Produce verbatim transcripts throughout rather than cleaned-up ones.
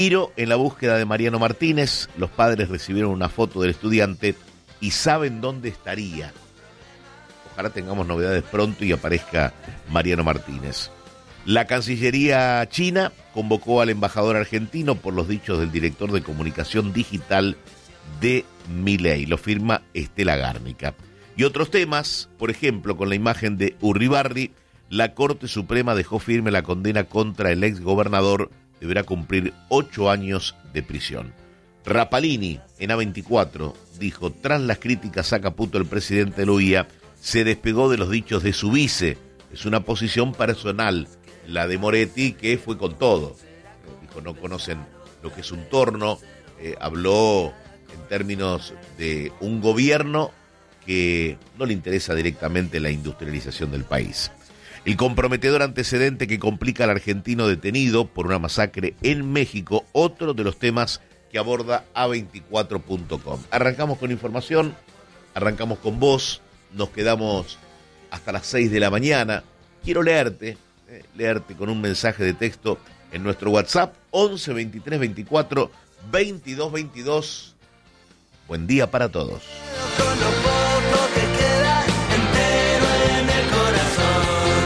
Giro en la búsqueda de Mariano Martínez. Los padres recibieron una foto del estudiante y saben dónde estaría. Ojalá tengamos novedades pronto y aparezca Mariano Martínez. La Cancillería china convocó al embajador argentino por los dichos del director de comunicación digital de Milei. Lo firma Estela Gárnica. Y otros temas, por ejemplo, con la imagen de Urribarri, la Corte Suprema dejó firme la condena contra el exgobernador. Deberá cumplir ocho años de prisión. Rapalini, en A veinticuatro, dijo: tras las críticas a Caputo, el presidente de la U I A se despegó de los dichos de su vice. Es una posición personal, la de Moretti, que fue con todo. Dijo, no conocen lo que es un torno. Eh, habló en términos de un gobierno que no le interesa directamente la industrialización del país. El comprometedor antecedente que complica al argentino detenido por una masacre en México, otro de los temas que aborda A veinticuatro punto com. Arrancamos con información, arrancamos con vos, nos quedamos hasta las seis de la mañana. Quiero leerte, eh, leerte con un mensaje de texto en nuestro WhatsApp, once veintitrés veinticuatro veintidós veintidós. Buen día para todos. Con lo poco que queda entero en el corazón.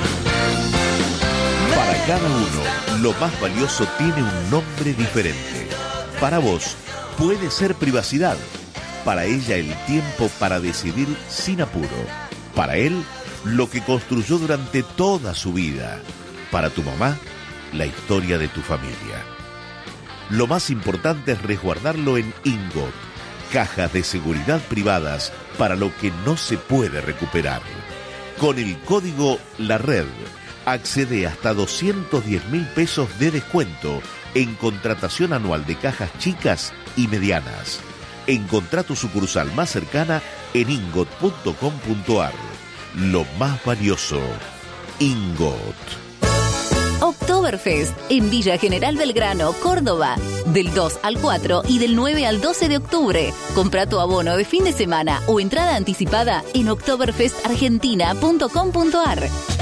Para cada uno, lo más valioso tiene un nombre diferente. Para vos, puede ser privacidad. Para ella, el tiempo para decidir sin apuro. Para él, lo que construyó durante toda su vida. Para tu mamá, la historia de tu familia. Lo más importante es resguardarlo en Ingot, cajas de seguridad privadas para lo que no se puede recuperar. Con el código La Red, accede hasta doscientos diez mil pesos de descuento en contratación anual de cajas chicas y medianas. Encontrá tu sucursal más cercana en ingot punto com punto ar. Lo más valioso, Ingot. Oktoberfest en Villa General Belgrano, Córdoba, del dos al cuatro y del nueve al doce de octubre. Compra tu abono de fin de semana o entrada anticipada en oktoberfest argentina punto com punto ar.